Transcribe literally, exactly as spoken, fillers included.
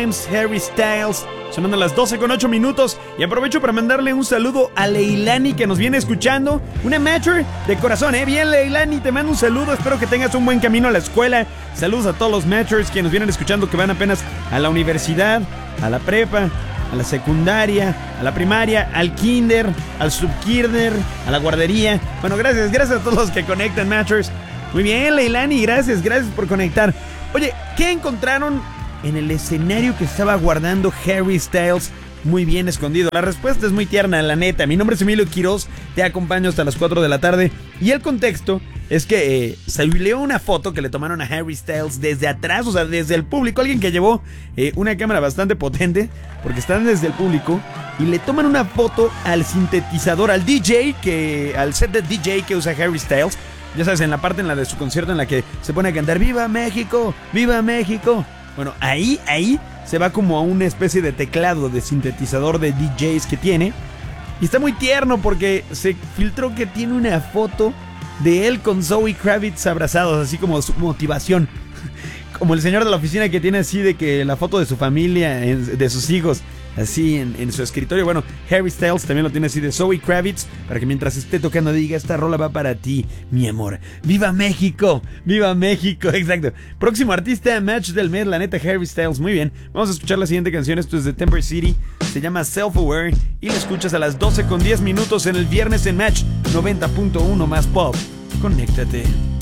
Times, Harry Styles. Sonando a las doce con ocho minutos. Y aprovecho para mandarle un saludo a Leilani, que nos viene escuchando. Una matcher de corazón, ¿eh? Bien, Leilani, te mando un saludo. Espero que tengas un buen camino a la escuela. Saludos a todos los matchers que nos vienen escuchando, que van apenas a la universidad, a la prepa, a la secundaria, a la primaria, al kinder, al subkinder, a la guardería. Bueno, gracias, gracias a todos los que conectan, matchers. Muy bien, Leilani, gracias, gracias por conectar. Oye, ¿qué encontraron en el escenario que estaba guardando Harry Styles muy bien escondido? La respuesta es muy tierna, la neta. Mi nombre es Emilio Quiroz, te acompaño hasta las cuatro de la tarde. Y el contexto es que eh, salió una foto que le tomaron a Harry Styles desde atrás, o sea, desde el público. Alguien que llevó eh, una cámara bastante potente, porque están desde el público, y le toman una foto al sintetizador, al D J, que, al set de D J que usa Harry Styles. Ya sabes, en la parte en la de su concierto en la que se pone a cantar ¡Viva México! ¡Viva México! Bueno, ahí, ahí se va como a una especie de teclado de sintetizador de D Js que tiene. Y está muy tierno porque se filtró que tiene una foto de él con Zoe Kravitz abrazados, así como su motivación. Como el señor de la oficina que tiene así de que la foto de su familia, de sus hijos, así en, en su escritorio. Bueno, Harry Styles también lo tiene así de Zoe Kravitz, para que mientras esté tocando diga: esta rola va para ti, mi amor. ¡Viva México! ¡Viva México! Exacto. Próximo artista match del mes, la neta, Harry Styles. Muy bien, vamos a escuchar la siguiente canción. Esto es de Temper City, se llama Self Aware, y lo escuchas a las doce con diez minutos en el viernes en Match noventa punto uno más pop. Conéctate.